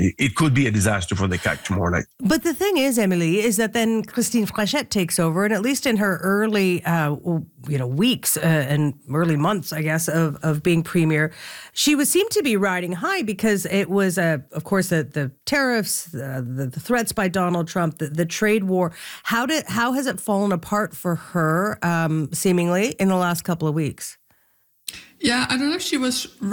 it could be a disaster for the CAQ tomorrow night. But the thing is, Emily, is that then Christine Frechette takes over, and at least in her early, weeks and early months, I guess, of being premier, she seemed to be riding high because it was, of course, the tariffs, the threats by Donald Trump, the trade war. How has it fallen apart for her, seemingly, in the last couple of weeks? Yeah, I don't know if she was